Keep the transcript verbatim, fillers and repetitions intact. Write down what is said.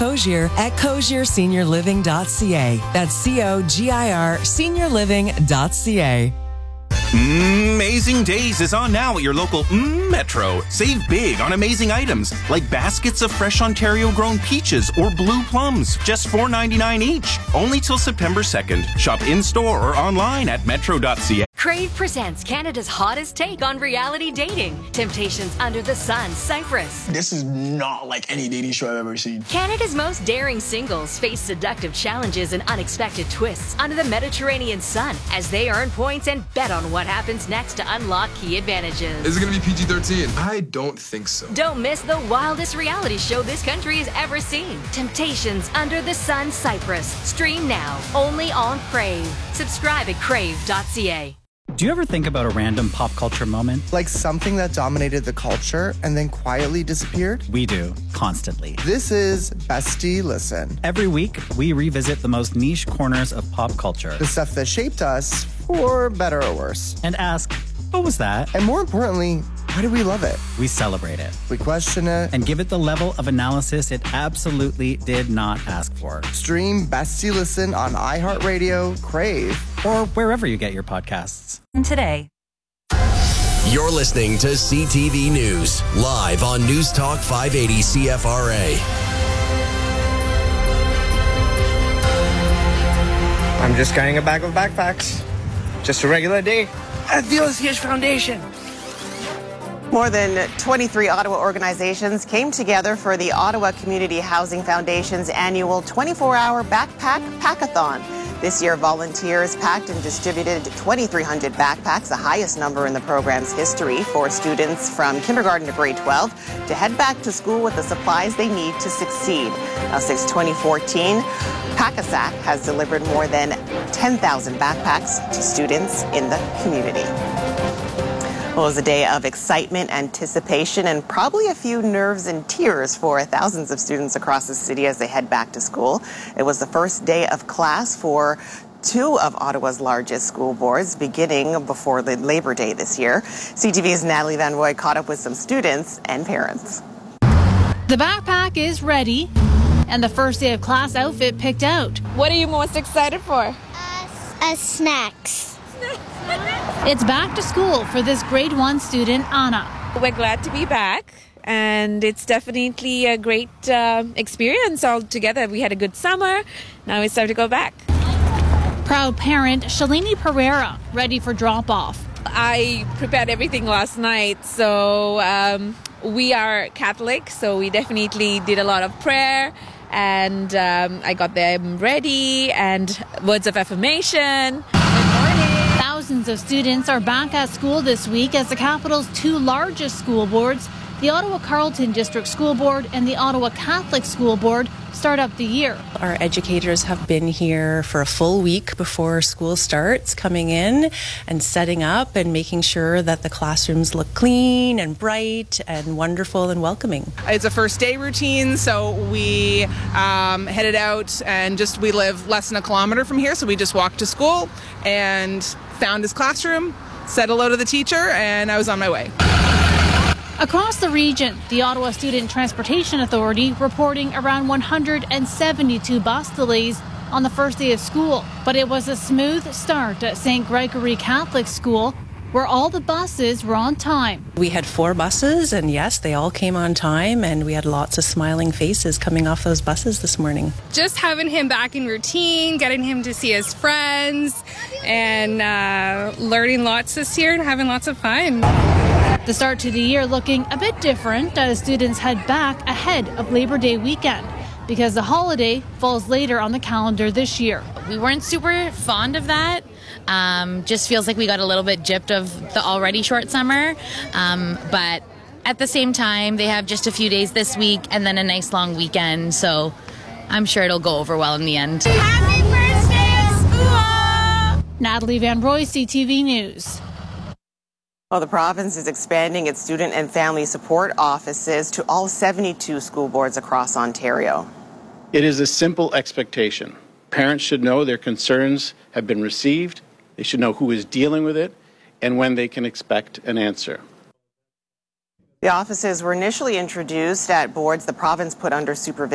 Cogier at cogier senior living dot c a. That's C O G I R senior living dot c a. Amazing Days is on now at your local mm, Metro. Save big on amazing items like baskets of fresh Ontario-grown peaches or blue plums, just four ninety-nine each. Only till September second. Shop in-store or online at metro dot c a. Crave presents Canada's hottest take on reality dating. Temptations Under the Sun, Cyprus. This is not like any dating show I've ever seen. Canada's most daring singles face seductive challenges and unexpected twists under the Mediterranean sun as they earn points and bet on what happens next to unlock key advantages. Is it going to be P G thirteen? I don't think so. Don't miss the wildest reality show this country has ever seen. Temptations Under the Sun, Cyprus. Stream now, only on Crave. Subscribe at crave dot c a. Do you ever think about a random pop culture moment? Like something that dominated the culture and then quietly disappeared? We do, constantly. This is Bestie Listen. Every week, we revisit the most niche corners of pop culture. The stuff that shaped us, for better or worse. And ask, what was that? And more importantly, why do we love it? We celebrate it. We question it. And give it the level of analysis it absolutely did not ask for. Stream Bestie Listen on iHeartRadio, Crave, or wherever you get your podcasts. Today. You're listening to C T V News, live on News Talk five eighty C F R A. I'm just carrying a bag of backpacks. Just a regular day at the O C H Foundation. More than twenty-three Ottawa organizations came together for the Ottawa Community Housing Foundation's annual twenty-four hour Backpack Packathon. This year, volunteers packed and distributed twenty-three hundred backpacks, the highest number in the program's history, for students from kindergarten to grade twelve to head back to school with the supplies they need to succeed. Now, since twenty fourteen, Packasack has delivered more than ten thousand backpacks to students in the community. Well, it was a day of excitement, anticipation, and probably a few nerves and tears for thousands of students across the city as they head back to school. It was the first day of class for two of Ottawa's largest school boards, beginning before the Labor Day this year. C T V's Natalie Van Roy caught up with some students and parents. The backpack is ready, and the first day of class outfit picked out. What are you most excited for? Uh, uh, snacks. It's back to school for this grade one student, Anna. We're glad to be back, and it's definitely a great uh, experience altogether. We had a good summer. Now it's time to go back. Proud parent Shalini Pereira, ready for drop-off. I prepared everything last night, so um, we are Catholic, so we definitely did a lot of prayer, and um, I got them ready, and words of affirmation. Thousands of students are back at school this week as the capital's two largest school boards, the Ottawa Carleton District School Board and the Ottawa Catholic School Board, start up the year. Our educators have been here for a full week before school starts, coming in and setting up and making sure that the classrooms look clean and bright and wonderful and welcoming. It's a first day routine, so we um, headed out and just, we live less than a kilometer from here, so we just walked to school and found his classroom, said hello to the teacher, and I was on my way. Across the region, the Ottawa Student Transportation Authority reporting around one hundred seventy-two bus delays on the first day of school. But it was a smooth start at Saint Gregory Catholic School, where all the buses were on time. We had four buses, and yes, they all came on time, and we had lots of smiling faces coming off those buses this morning. Just having him back in routine, getting him to see his friends, and uh, learning lots this year and having lots of fun. The start to the year looking a bit different as students head back ahead of Labor Day weekend, because the holiday falls later on the calendar this year. We weren't super fond of that. Um, just feels like we got a little bit gypped of the already short summer. Um, but at the same time, they have just a few days this week and then a nice long weekend. So I'm sure it'll go over well in the end. Happy first day of school! Natalie Van Roy, C T V News. Well, the province is expanding its student and family support offices to all seventy-two school boards across Ontario. It is a simple expectation. Parents should know their concerns have been received, they should know who is dealing with it, and when they can expect an answer. The offices were initially introduced at boards the province put under supervision.